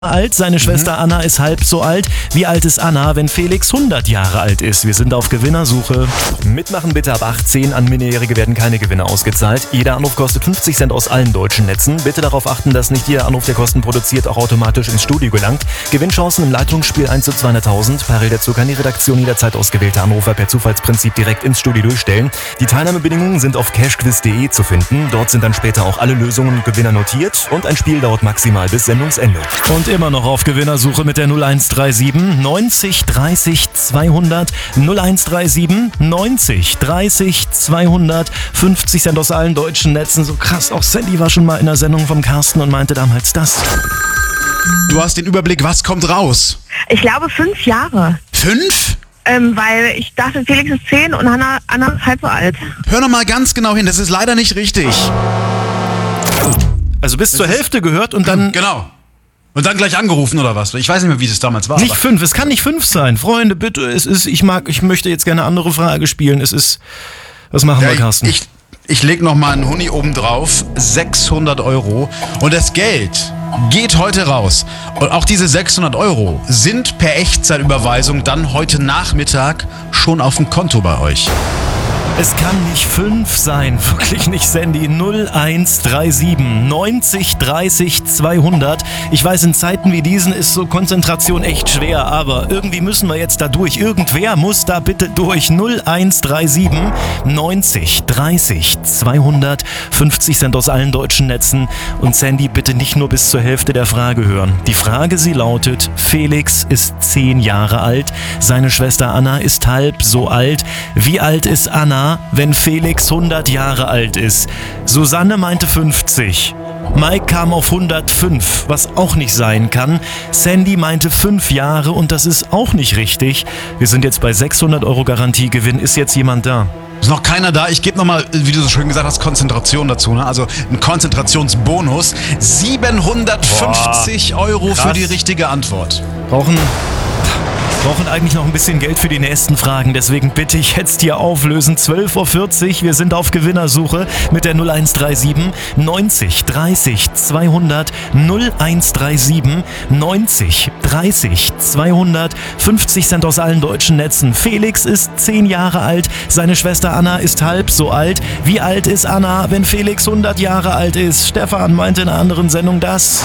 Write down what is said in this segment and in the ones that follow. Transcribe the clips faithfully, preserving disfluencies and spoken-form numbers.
alt, seine Schwester Anna ist halb so alt. Wie alt ist Anna, wenn Felix hundert Jahre alt ist? Wir sind auf Gewinnersuche. Mitmachen bitte ab achtzehn. An Minderjährige werden keine Gewinne ausgezahlt. Jeder Anruf kostet fünfzig Cent aus allen deutschen Netzen. Bitte darauf achten, dass nicht jeder Anruf, der Kosten produziert, auch automatisch ins Studio gelangt. Gewinnchancen im Leitungsspiel eins zu zweihunderttausend. Parallel dazu kann die Redaktion jederzeit ausgewählte Anrufer per Zufallsprinzip direkt ins Studio durchstellen. Die Teilnahmebedingungen sind auf cashquiz punkt de zu finden. Dort sind dann später auch alle Lösungen und Gewinner notiert. Und ein Spiel dauert maximal bis Sendungsende. Und immer noch auf Gewinnersuche mit der null eins drei sieben neunzig dreißig zweihundert null eins drei sieben neunzig dreißig zweihundert fünfzig Cent aus allen deutschen Netzen. So krass, auch Sandy war schon mal in der Sendung vom Carsten und meinte damals das. Du hast den Überblick, was kommt raus? Ich glaube fünf Jahre. Fünf? Ähm, weil ich dachte, Felix ist zehn und Anna, Anna ist halb so alt. Hör noch mal ganz genau hin, das ist leider nicht richtig. Also bis zur Hälfte gehört und dann... Genau. Und dann gleich angerufen oder was? Ich weiß nicht mehr, wie es damals war. Nicht fünf, es kann nicht fünf sein. Freunde, bitte, es ist, ich mag, ich möchte jetzt gerne eine andere Frage spielen. Es ist, was machen ja, wir, Carsten? Ich, ich, ich leg noch mal einen Huni oben drauf, sechshundert Euro. Und das Geld geht heute raus. Und auch diese sechshundert Euro sind per Echtzeitüberweisung dann heute Nachmittag schon auf dem Konto bei euch. Es kann nicht fünf sein, wirklich nicht, Sandy. null eins drei sieben neunzig dreißig zweihundert. Ich weiß, in Zeiten wie diesen ist so Konzentration echt schwer, aber irgendwie müssen wir jetzt da durch. Irgendwer muss da bitte durch. null eins drei sieben neunzig dreißig zweihundert fünfzig Cent aus allen deutschen Netzen. Und Sandy, bitte nicht nur bis zur Hälfte der Frage hören. Die Frage, sie lautet: Felix ist zehn Jahre alt, seine Schwester Anna ist halb so alt. Wie alt ist Anna, wenn Felix hundert Jahre alt ist? Susanne meinte fünfzig. Mike kam auf hundertfünf, was auch nicht sein kann. Sandy meinte fünf Jahre und das ist auch nicht richtig. Wir sind jetzt bei sechshundert Euro Garantiegewinn. Ist jetzt jemand da? Ist noch keiner da. Ich gebe nochmal, wie du so schön gesagt hast, Konzentration dazu. Ne? Also ein Konzentrationsbonus. siebenhundertfünfzig Euro für die richtige Antwort. Brauchen... brauchen eigentlich noch ein bisschen Geld für die nächsten Fragen, deswegen bitte ich jetzt hier auflösen. zwölf Uhr vierzig, wir sind auf Gewinnersuche mit der null eins drei sieben neunzig dreißig zweihundert null eins drei sieben neunzig dreißig zweihundert fünfzig Cent aus allen deutschen Netzen. Felix ist zehn Jahre alt, seine Schwester Anna ist halb so alt. Wie alt ist Anna, wenn Felix hundert Jahre alt ist? Stefan meinte in einer anderen Sendung das.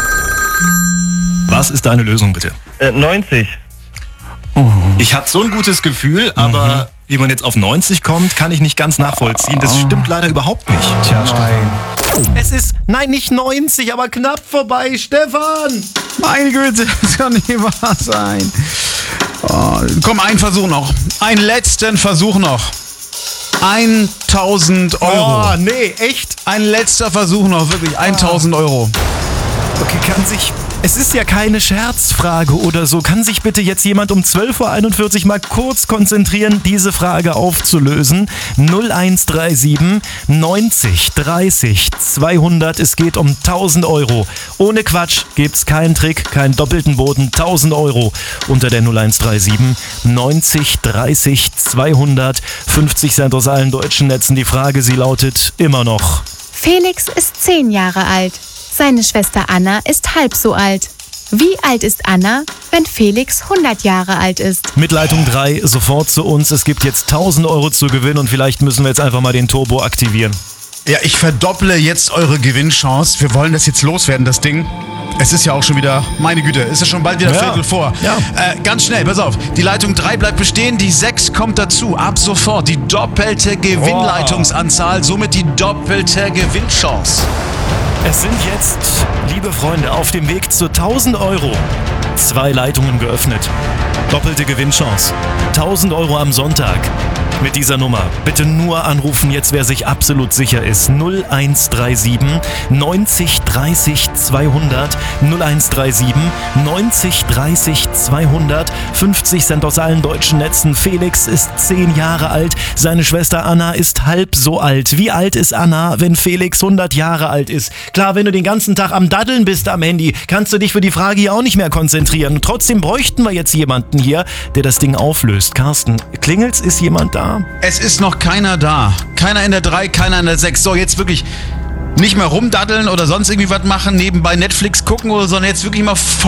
Was ist deine Lösung, bitte? Äh, neunzig. Ich hatte so ein gutes Gefühl, aber mhm. wie man jetzt auf neunzig kommt, kann ich nicht ganz nachvollziehen. Das stimmt leider überhaupt nicht. Tja, nein. Es ist, nein, nicht neunzig, aber knapp vorbei, Stefan! Meine Güte, das kann nicht wahr sein. Oh, komm, ein Versuch noch. Einen letzten Versuch noch. tausend Euro. Oh, nee, echt? Ein letzter Versuch noch, wirklich. tausend Euro. Okay, kann sich... Es ist ja keine Scherzfrage oder so. Kann sich bitte jetzt jemand um zwölf Uhr einundvierzig mal kurz konzentrieren, diese Frage aufzulösen? null eins drei sieben neunzig dreißig zweihundert. Es geht um tausend Euro. Ohne Quatsch gibt's keinen Trick, keinen doppelten Boden. tausend Euro unter der null eins drei sieben neunzig dreißig zweihundert. fünfzig Cent aus allen deutschen Netzen. Die Frage, sie lautet immer noch: Felix ist zehn Jahre alt. Seine Schwester Anna ist halb so alt. Wie alt ist Anna, wenn Felix hundert Jahre alt ist? Mit Leitung drei sofort zu uns. Es gibt jetzt tausend Euro zu gewinnen und vielleicht müssen wir jetzt einfach mal den Turbo aktivieren. Ja, ich verdopple jetzt eure Gewinnchance. Wir wollen das jetzt loswerden, das Ding. Es ist ja auch schon wieder, meine Güte, es ist schon bald wieder ja. Viertel vor. Ja. Äh, ganz schnell, pass auf. Die Leitung drei bleibt bestehen, die sechs kommt dazu. Ab sofort die doppelte Gewinnleitungsanzahl, somit die doppelte Gewinnchance. Es sind jetzt, liebe Freunde, auf dem Weg zu tausend Euro. Zwei Leitungen geöffnet. Doppelte Gewinnchance. tausend Euro am Sonntag. Mit dieser Nummer bitte nur anrufen jetzt, wer sich absolut sicher ist. null eins drei sieben neunzig dreißig zweihundert null eins drei sieben neunzig dreißig zweihundert fünfzig Cent aus allen deutschen Netzen. Felix ist zehn Jahre alt, seine Schwester Anna ist halb so alt. Wie alt ist Anna, wenn Felix hundert Jahre alt ist? Klar, wenn du den ganzen Tag am Daddeln bist am Handy, kannst du dich für die Frage hier auch nicht mehr konzentrieren. Und trotzdem bräuchten wir jetzt jemanden hier, der das Ding auflöst. Carsten, klingelt's? Ist jemand da? Es ist noch keiner da. Keiner in der drei, keiner in der sechs. So, jetzt wirklich Nicht mehr rumdaddeln oder sonst irgendwie was machen, nebenbei Netflix gucken oder, sondern jetzt wirklich mal